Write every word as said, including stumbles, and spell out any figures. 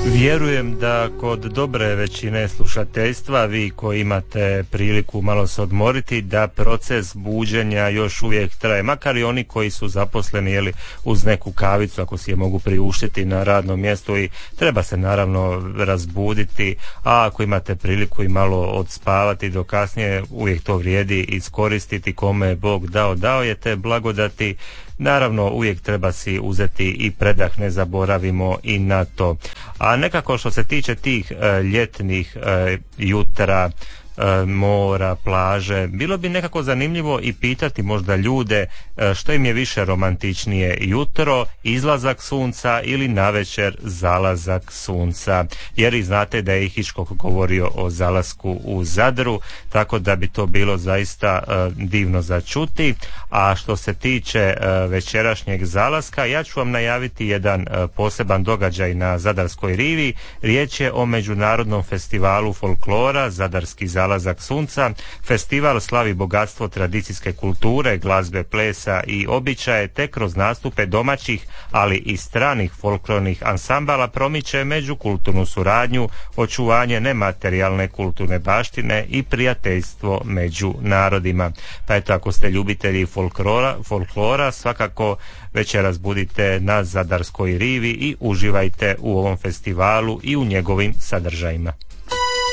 Vjerujem da kod dobre većine slušateljstva, vi koji imate priliku malo se odmoriti, da proces buđenja još uvijek traje, makar i oni koji su zaposleni jeli, uz neku kavicu ako si je mogu priuštiti na radnom mjestu, i treba se naravno razbuditi, a ako imate priliku i malo odspavati do kasnije, uvijek to vrijedi iskoristiti. Kome je Bog dao, dao je te blagodati. Naravno, uvijek treba si uzeti i predah, ne zaboravimo i na to. A nekako što se tiče tih e, ljetnih e, jutra, e, mora, plaže, bilo bi nekako zanimljivo i pitati možda ljude e, što im je više romantičnije, jutro, izlazak sunca ili navečer zalazak sunca. Jer i znate da je i Hitchcock govorio o zalasku u Zadru, tako da bi to bilo zaista e, divno za čuti. A što se tiče e, večerašnjeg zalaska, ja ću vam najaviti jedan e, poseban događaj na Zadarskoj rivi. Riječ je o Međunarodnom festivalu folklora Zadarski zalazak sunca. Festival slavi bogatstvo tradicijske kulture, glazbe, plesa i običaje, te kroz nastupe domaćih, ali i stranih folklornih ansambala promiče međukulturnu suradnju, očuvanje nematerijalne kulturne baštine i prijateljstvo među narodima. Pa eto, ako ste ljubitelji folklora, folklora svakako večeras budite na Zadarskoj rivi i uživajte u ovom festivalu i u njegovim sadržajima.